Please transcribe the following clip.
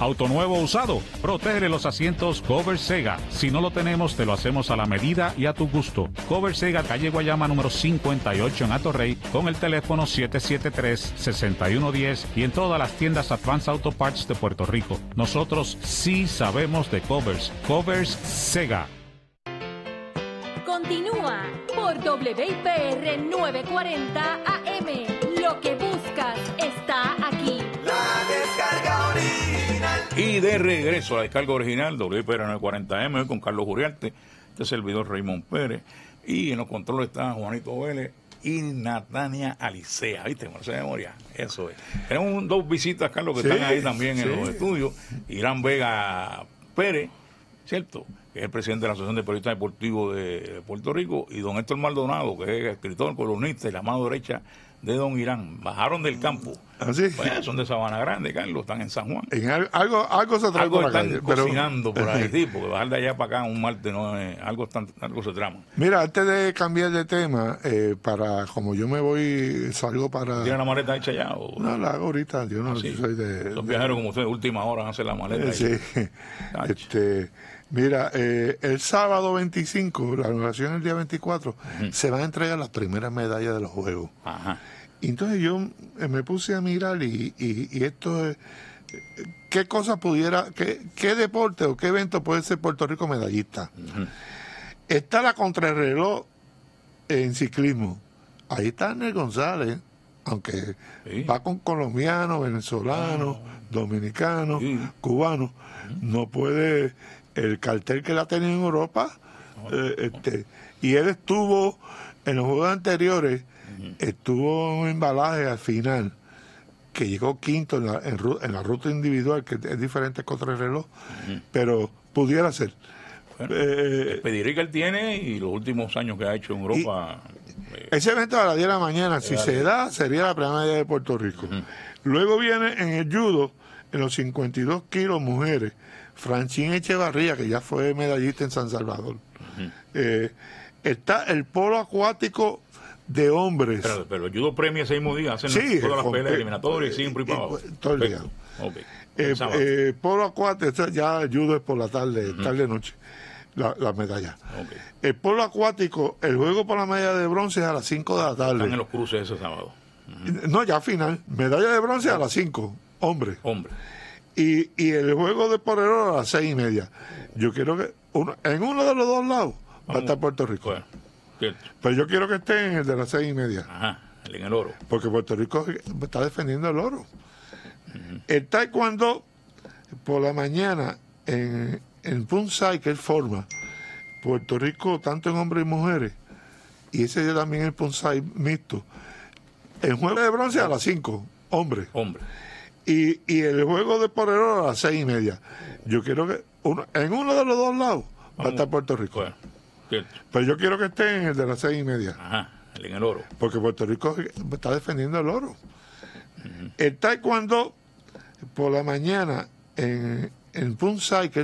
Auto nuevo o usado, protege los asientos Cover Sega. Si no lo tenemos, te lo hacemos a la medida y a tu gusto. Cover Sega, calle Guayama número 58 en Atorrey, con el teléfono 773-6110 y en todas las tiendas Advance Auto Parts de Puerto Rico. Nosotros sí sabemos de covers. Covers Sega. Continúa por WIPR 940 AM. Lo que buscas está aquí. La descarga original. Y de regreso a la descarga original, WIPR 940M, con Carlos Uriarte, este servidor Raymond Pérez, y en los controles está Juanito Vélez y Natania Alicea, ¿viste? Bueno, esa memoria, eso es. Tenemos dos visitas, Carlos, que están ahí también en los estudios. Irán Vega Pérez, ¿cierto?, que es el presidente de la Asociación de Periodistas Deportivos de Puerto Rico, y don Héctor Maldonado, que es escritor, columnista y la mano derecha de don Irán. Bajaron del campo. ¿Así? Pues, son de Sabana Grande, Carlos, están en San Juan. Algo se trama por están acá, cocinando por ahí, sí, porque bajar de allá para acá un martes no es, algo se trama. Mira, antes de cambiar de tema, como yo me voy, salgo para... ¿Tiene la maleta hecha ya? O... No, la hago ahorita, yo no soy de... Los viajeros como ustedes, última hora, hacen la maleta. Sí. Mira, el sábado 25, la inauguración el día 24, se van a entregar las primeras medallas de los Juegos. Ajá. Entonces yo me puse a mirar y esto es, ¿qué cosa pudiera, qué deporte o qué evento puede ser Puerto Rico medallista? Está la contrarreloj en ciclismo. Ahí está Arnel González, aunque va con colombianos, venezolanos, dominicanos, cubanos. No puede, el cartel que la tenía en Europa, y él estuvo en los juegos anteriores. Estuvo un embalaje al final que llegó quinto en la ruta individual, que es diferente contra el reloj, pero pudiera ser. Bueno, el pedigrí que él tiene y los últimos años que ha hecho en Europa. Ese evento a las 10 de la mañana, si se da, sería la primera medalla de Puerto Rico. Luego viene en el judo, en los 52 kilos mujeres, Francine Echevarría, que ya fue medallista en San Salvador. Está el polo acuático de hombres. Pero el judo premia ese mismo día, hacen todas las peleas eliminatorias y siempre y para abajo. Todo el día. Polo acuático, ya el judo es por la tarde, tarde-noche, la medalla. El polo acuático, el juego por la medalla de bronce es a las 5 de la tarde. Están en los cruces ese sábado. No, ya final. Medalla de bronce a las 5, hombre. Y el juego de por el oro a las 6:30. Yo quiero que en uno de los dos lados va a estar Puerto Rico. Bueno. Pero yo quiero que esté en el de las 6:30. Ajá, en el oro. Porque Puerto Rico está defendiendo el oro. El taekwondo, por la mañana, en Punsai, que él forma, Puerto Rico, tanto en hombres y mujeres, y ese día también el Punsai mixto, el juego de bronce a las 5, hombres. Y el juego de por el oro a las 6:30. Yo quiero que en uno de los dos lados va a estar Puerto Rico. Bueno. Pero yo quiero que esté en el de las 6:30. Ajá, en el oro. Porque Puerto Rico está defendiendo el oro. El taekwondo, por la mañana, en Punsai, que